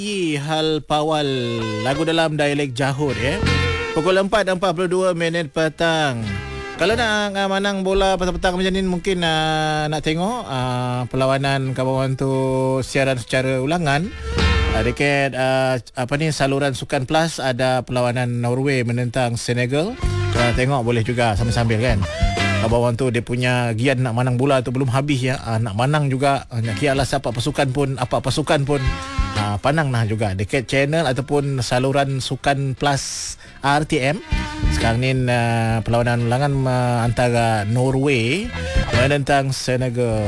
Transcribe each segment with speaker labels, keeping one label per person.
Speaker 1: Hal Pawal, lagu dalam dialek Johor ya. Pukul 4.42 petang. Kalau nak menang bola petang-petang macam ni, mungkin nak tengok perlawanan kawan tu siaran secara ulangan dekat saluran Sukan Plus. Ada perlawanan Norway menentang Senegal. Kalau tengok boleh juga sambil-sambil kan. Kawan tu dia punya gian nak menang bola tu belum habis ya. Nak menang juga, nak kialah apa pasukan pun panang nah juga dekat channel ataupun saluran Sukan Plus RTM. Sekarang ni perlawanan ulangan antara Norway menentang Senegal.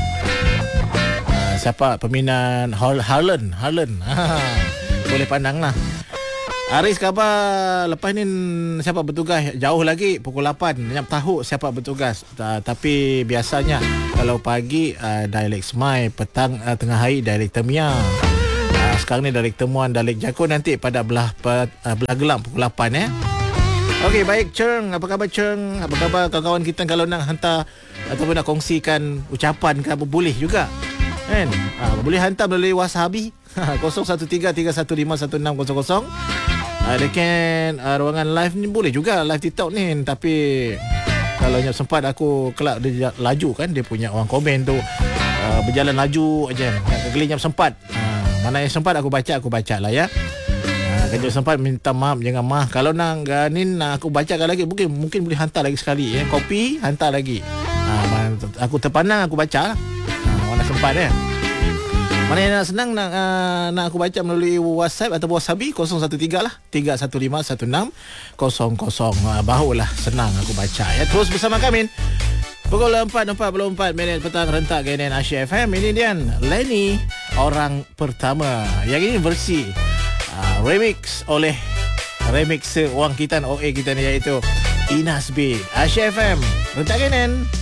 Speaker 1: Siapa peminat Haaland boleh pandang lah. Aris khabar lepas ni siapa bertugas jauh lagi pukul 8 nak tahu siapa bertugas. Tapi biasanya kalau pagi dialek Semai, petang tengah hari dialek Temia. Sekarang ni dialek Temuan, dialek Jakun, nanti pada belah gelam pukul 8 ya. Okey, baik Cheng, apa khabar Cheng? Apa khabar kawan-kawan kita? Kalau nak hantar ataupun nak kongsikan ucapan ke apa boleh juga. Kan? Boleh hantar melalui WhatsApp 0133151600. Dekat ruangan live ni boleh juga, live TikTok ni. Tapi kalau nyap sempat aku kelak dia laju kan, dia punya orang komen tu berjalan laju aja. Kegeli nyap sempat. Mana yang sempat aku baca lah ya. Kalau sempat minta maaf, jangan mah. Kalau nak ganin aku bacakan lagi, mungkin boleh hantar lagi sekali ya. Kopi hantar lagi. Aku terpandang aku baca lah. Mana sempat ya. Mana yang nak senang nak aku baca melalui WhatsApp atau WhatsApp 013 lah 3151600. Barulah senang aku baca ya. Terus bersama kami pukul 4.44 petang rentak GNN Asia FM. Ini dia Lenny, orang pertama. Yang ini versi remix oleh remixer orang kita OA kita ni, iaitu Inas Beat. Asia FM rentak GNN.